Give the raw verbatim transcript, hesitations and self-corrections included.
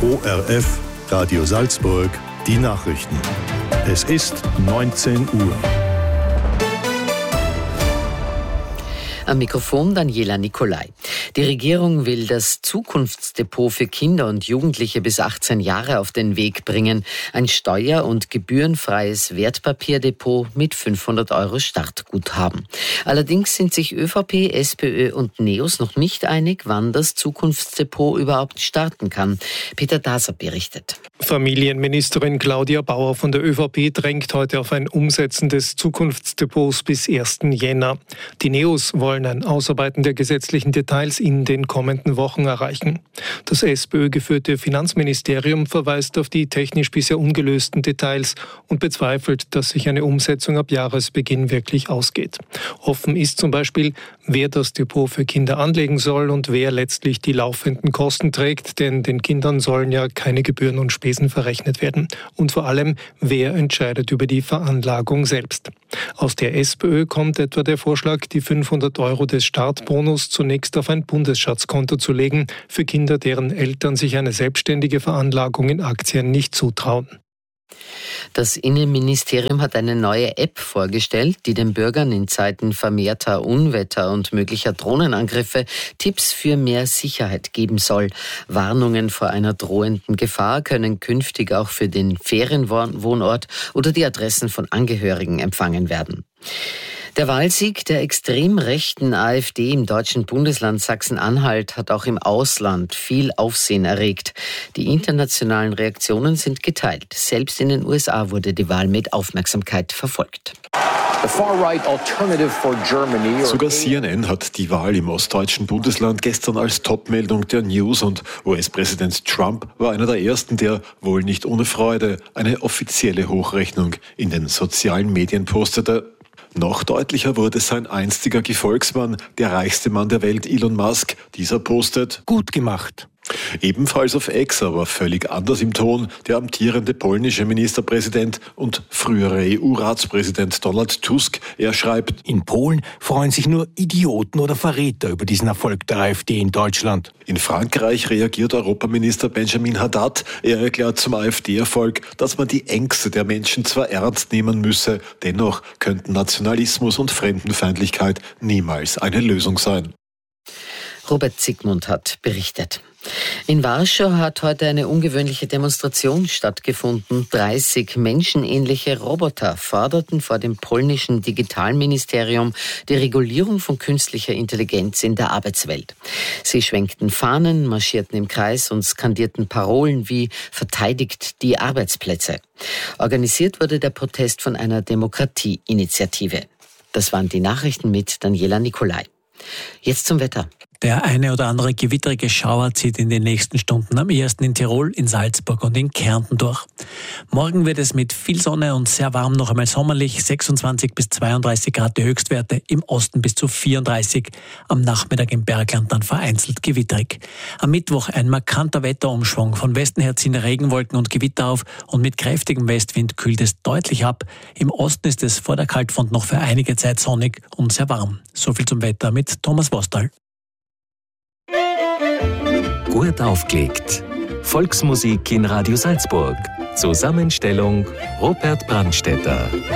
O R F, Radio Salzburg, die Nachrichten. Es ist neunzehn Uhr. Am Mikrofon Daniela Nicolai. Die Regierung will das Zukunftsdepot für Kinder und Jugendliche bis achtzehn Jahre auf den Weg bringen. Ein steuer- und gebührenfreies Wertpapierdepot mit fünfhundert Euro Startguthaben. Allerdings sind sich ÖVP, SPÖ und NEOS noch nicht einig, wann das Zukunftsdepot überhaupt starten kann. Peter Daser berichtet. Familienministerin Claudia Bauer von der ÖVP drängt heute auf ein Umsetzen des Zukunftsdepots bis ersten Jänner. Die NEOS wollen ein Ausarbeiten der gesetzlichen Details in den kommenden Wochen erreichen. Das SPÖ-geführte Finanzministerium verweist auf die technisch bisher ungelösten Details und bezweifelt, dass sich eine Umsetzung ab Jahresbeginn wirklich ausgeht. Offen ist zum Beispiel, wer das Depot für Kinder anlegen soll und wer letztlich die laufenden Kosten trägt, denn den Kindern sollen ja keine Gebühren und Spesen verrechnet werden. Und vor allem, wer entscheidet über die Veranlagung selbst. Aus der SPÖ kommt etwa der Vorschlag, die fünfhundert Euro des Startbonus zunächst auf ein Bundesschatzkonto zu legen, für Kinder, deren Eltern sich eine selbstständige Veranlagung in Aktien nicht zutrauen. Das Innenministerium hat eine neue App vorgestellt, die den Bürgern in Zeiten vermehrter Unwetter und möglicher Drohnenangriffe Tipps für mehr Sicherheit geben soll. Warnungen vor einer drohenden Gefahr können künftig auch für den Ferienwohnort oder die Adressen von Angehörigen empfangen werden. Der Wahlsieg der extrem rechten AfD im deutschen Bundesland Sachsen-Anhalt hat auch im Ausland viel Aufsehen erregt. Die internationalen Reaktionen sind geteilt. Selbst in den U S A wurde die Wahl mit Aufmerksamkeit verfolgt. Sogar C N N hat die Wahl im ostdeutschen Bundesland gestern als Topmeldung der News und U S-Präsident Trump war einer der ersten, der, wohl nicht ohne Freude, eine offizielle Hochrechnung in den sozialen Medien postete. Noch deutlicher wurde sein einstiger Gefolgsmann, der reichste Mann der Welt, Elon Musk. Dieser postet: Gut gemacht. Ebenfalls auf X, aber völlig anders im Ton, der amtierende polnische Ministerpräsident und frühere E U-Ratspräsident Donald Tusk. Er schreibt: In Polen freuen sich nur Idioten oder Verräter über diesen Erfolg der AfD in Deutschland. In Frankreich reagiert Europaminister Benjamin Haddad. Er erklärt zum AfD-Erfolg, dass man die Ängste der Menschen zwar ernst nehmen müsse, dennoch könnten Nationalismus und Fremdenfeindlichkeit niemals eine Lösung sein. Robert Zygmunt hat berichtet. In Warschau hat heute eine ungewöhnliche Demonstration stattgefunden. dreißig menschenähnliche Roboter forderten vor dem polnischen Digitalministerium die Regulierung von künstlicher Intelligenz in der Arbeitswelt. Sie schwenkten Fahnen, marschierten im Kreis und skandierten Parolen wie „Verteidigt die Arbeitsplätze". Organisiert wurde der Protest von einer Demokratieinitiative. Das waren die Nachrichten mit Daniela Nicolai. Jetzt zum Wetter. Der eine oder andere gewitterige Schauer zieht in den nächsten Stunden am ehesten in Tirol, in Salzburg und in Kärnten durch. Morgen wird es mit viel Sonne und sehr warm noch einmal sommerlich, sechsundzwanzig bis zweiunddreißig Grad die Höchstwerte, im Osten bis zu vierunddreißig, am Nachmittag im Bergland dann vereinzelt gewitterig. Am Mittwoch ein markanter Wetterumschwung, von Westen her ziehen Regenwolken und Gewitter auf und mit kräftigem Westwind kühlt es deutlich ab. Im Osten ist es vor der Kaltfront noch für einige Zeit sonnig und sehr warm. So viel zum Wetter mit Thomas Wostal. Gut aufgelegt. Volksmusik in Radio Salzburg. Zusammenstellung Robert Brandstätter.